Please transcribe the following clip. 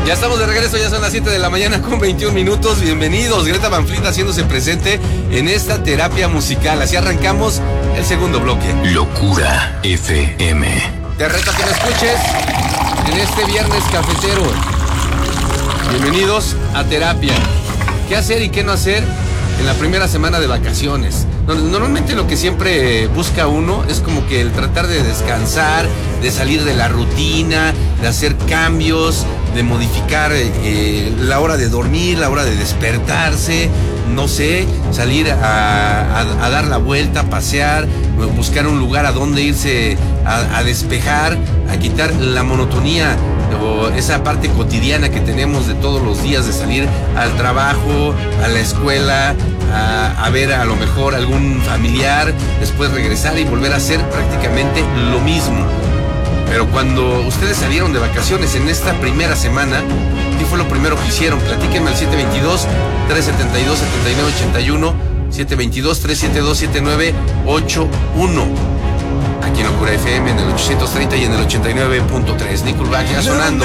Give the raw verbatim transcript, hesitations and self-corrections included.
Ya estamos de regreso, ya son las siete de la mañana con veintiún minutos. Bienvenidos, Greta Van Fleet haciéndose presente en esta terapia musical. Así arrancamos el segundo bloque. Locura F M. Te reto a que me escuches en este viernes cafetero. Bienvenidos a terapia. ¿Qué hacer y qué no hacer en la primera semana de vacaciones? Normalmente lo que siempre busca uno es como que el tratar de descansar, de salir de la rutina, de hacer cambios, de modificar eh, la hora de dormir, la hora de despertarse, no sé, salir a, a, a dar la vuelta, pasear, buscar un lugar a donde irse a, a despejar, a quitar la monotonía o esa parte cotidiana que tenemos de todos los días, de salir al trabajo, a la escuela, a, a ver a lo mejor algún familiar, después regresar y volver a hacer prácticamente lo mismo. Pero cuando ustedes salieron de vacaciones en esta primera semana, ¿qué fue lo primero que hicieron? Platíquenme al siete veintidós, tres setenta y dos, setenta y nueve ochenta y uno, siete veintidós, tres setenta y dos, setenta y nueve ochenta y uno. Aquí en Locura F M en el ochocientos treinta y en el ochenta y nueve punto tres. Nickelback ya sonando.